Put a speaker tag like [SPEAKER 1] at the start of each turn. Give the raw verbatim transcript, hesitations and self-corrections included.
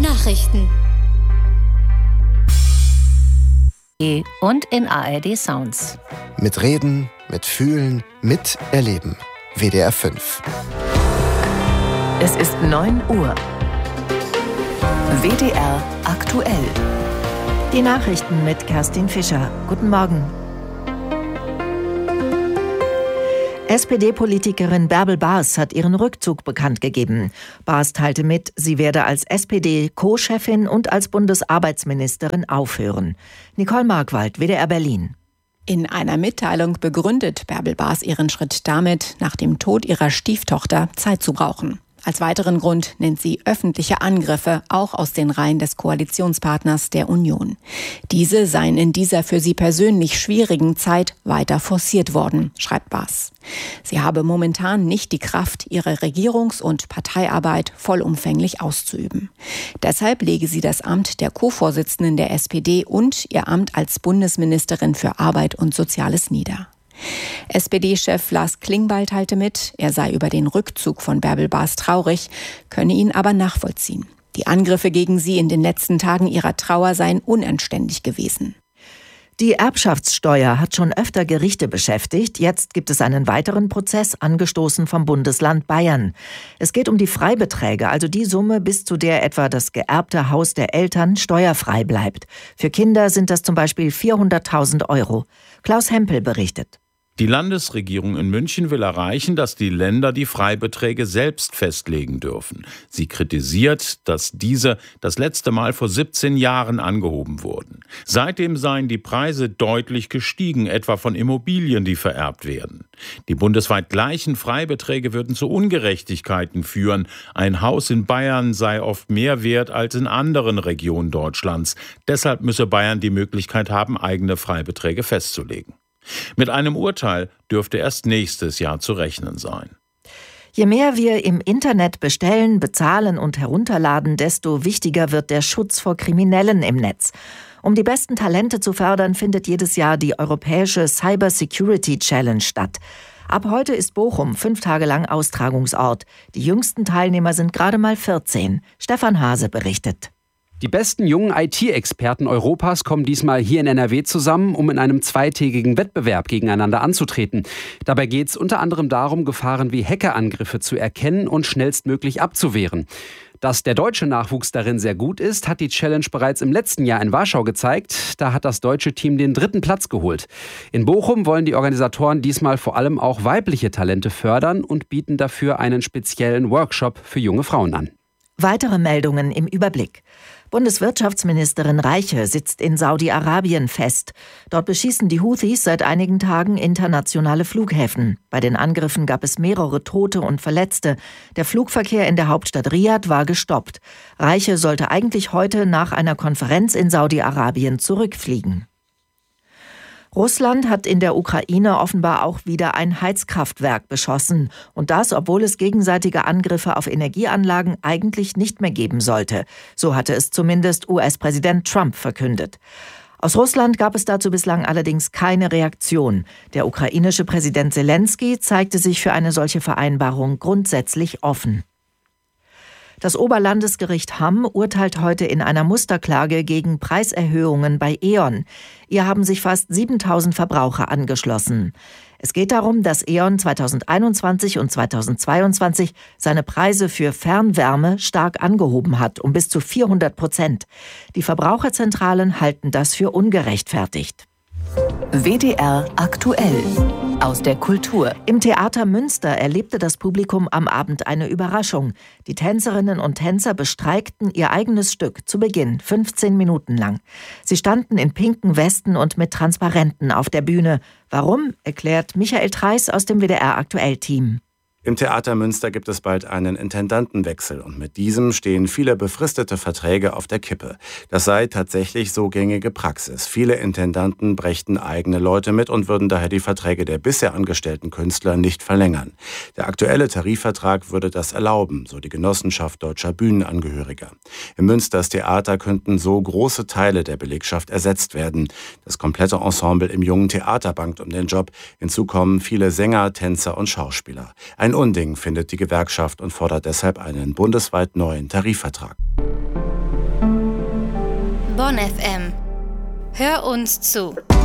[SPEAKER 1] Nachrichten.
[SPEAKER 2] Und in A R D Sounds.
[SPEAKER 3] Mit Reden, mit Fühlen, mit Erleben. W D R fünf.
[SPEAKER 4] Es ist neun Uhr. W D R aktuell.
[SPEAKER 5] Die Nachrichten mit Kerstin Fischer. Guten Morgen. S P D-Politikerin Bärbel Baas hat ihren Rückzug bekannt gegeben. Baas teilte mit, sie werde als S P D-Co-Chefin und als Bundesarbeitsministerin aufhören. Nicole Markwald, W D R Berlin.
[SPEAKER 6] In einer Mitteilung begründet Bärbel Baas ihren Schritt damit, nach dem Tod ihrer Stieftochter Zeit zu brauchen. Als weiteren Grund nennt sie öffentliche Angriffe, auch aus den Reihen des Koalitionspartners der Union. Diese seien in dieser für sie persönlich schwierigen Zeit weiter forciert worden, schreibt Baas. Sie habe momentan nicht die Kraft, ihre Regierungs- und Parteiarbeit vollumfänglich auszuüben. Deshalb lege sie das Amt der Co-Vorsitzenden der S P D und ihr Amt als Bundesministerin für Arbeit und Soziales nieder. S P D-Chef Lars Klingbeil teilte mit, er sei über den Rückzug von Bärbel Baas traurig, könne ihn aber nachvollziehen. Die Angriffe gegen sie in den letzten Tagen ihrer Trauer seien unanständig gewesen.
[SPEAKER 5] Die Erbschaftssteuer hat schon öfter Gerichte beschäftigt. Jetzt gibt es einen weiteren Prozess, angestoßen vom Bundesland Bayern. Es geht um die Freibeträge, also die Summe, bis zu der etwa das geerbte Haus der Eltern steuerfrei bleibt. Für Kinder sind das zum Beispiel vierhunderttausend Euro. Klaus Hempel berichtet.
[SPEAKER 7] Die Landesregierung in München will erreichen, dass die Länder die Freibeträge selbst festlegen dürfen. Sie kritisiert, dass diese das letzte Mal vor siebzehn Jahren angehoben wurden. Seitdem seien die Preise deutlich gestiegen, etwa von Immobilien, die vererbt werden. Die bundesweit gleichen Freibeträge würden zu Ungerechtigkeiten führen. Ein Haus in Bayern sei oft mehr wert als in anderen Regionen Deutschlands. Deshalb müsse Bayern die Möglichkeit haben, eigene Freibeträge festzulegen. Mit einem Urteil dürfte erst nächstes Jahr zu rechnen sein.
[SPEAKER 5] Je mehr wir im Internet bestellen, bezahlen und herunterladen, desto wichtiger wird der Schutz vor Kriminellen im Netz. Um die besten Talente zu fördern, findet jedes Jahr die europäische Cyber Security Challenge statt. Ab heute ist Bochum fünf Tage lang Austragungsort. Die jüngsten Teilnehmer sind gerade mal vierzehn. Stefan Hase berichtet.
[SPEAKER 8] Die besten jungen I T-Experten Europas kommen diesmal hier in N R W zusammen, um in einem zweitägigen Wettbewerb gegeneinander anzutreten. Dabei geht es unter anderem darum, Gefahren wie Hackerangriffe zu erkennen und schnellstmöglich abzuwehren. Dass der deutsche Nachwuchs darin sehr gut ist, hat die Challenge bereits im letzten Jahr in Warschau gezeigt. Da hat das deutsche Team den dritten Platz geholt. In Bochum wollen die Organisatoren diesmal vor allem auch weibliche Talente fördern und bieten dafür einen speziellen Workshop für junge Frauen an.
[SPEAKER 5] Weitere Meldungen im Überblick. Bundeswirtschaftsministerin Reiche sitzt in Saudi-Arabien fest. Dort beschießen die Houthis seit einigen Tagen internationale Flughäfen. Bei den Angriffen gab es mehrere Tote und Verletzte. Der Flugverkehr in der Hauptstadt Riad war gestoppt. Reiche sollte eigentlich heute nach einer Konferenz in Saudi-Arabien zurückfliegen. Russland hat in der Ukraine offenbar auch wieder ein Heizkraftwerk beschossen. Und das, obwohl es gegenseitige Angriffe auf Energieanlagen eigentlich nicht mehr geben sollte. So hatte es zumindest U S-Präsident Trump verkündet. Aus Russland gab es dazu bislang allerdings keine Reaktion. Der ukrainische Präsident Selenskyj zeigte sich für eine solche Vereinbarung grundsätzlich offen. Das Oberlandesgericht Hamm urteilt heute in einer Musterklage gegen Preiserhöhungen bei E.ON. Ihr haben sich fast siebentausend Verbraucher angeschlossen. Es geht darum, dass E.ON zweitausendeinundzwanzig und zweitausendzweiundzwanzig seine Preise für Fernwärme stark angehoben hat, um bis zu vierhundert Prozent. Die Verbraucherzentralen halten das für ungerechtfertigt.
[SPEAKER 4] W D R aktuell. Aus der Kultur.
[SPEAKER 5] Im Theater Münster erlebte das Publikum am Abend eine Überraschung. Die Tänzerinnen und Tänzer bestreikten ihr eigenes Stück zu Beginn, fünfzehn Minuten lang. Sie standen in pinken Westen und mit Transparenten auf der Bühne. Warum, erklärt Michael Treis aus dem W D R-Aktuell-Team.
[SPEAKER 9] Im Theater Münster gibt es bald einen Intendantenwechsel und mit diesem stehen viele befristete Verträge auf der Kippe. Das sei tatsächlich so gängige Praxis. Viele Intendanten brächten eigene Leute mit und würden daher die Verträge der bisher angestellten Künstler nicht verlängern. Der aktuelle Tarifvertrag würde das erlauben, so die Genossenschaft deutscher Bühnenangehöriger. Im Münsters Theater könnten so große Teile der Belegschaft ersetzt werden. Das komplette Ensemble im Jungen Theater bangt um den Job. Hinzu kommen viele Sänger, Tänzer und Schauspieler. Ein Unding findet die Gewerkschaft und fordert deshalb einen bundesweit neuen Tarifvertrag.
[SPEAKER 1] Bonn F M. Hör uns zu.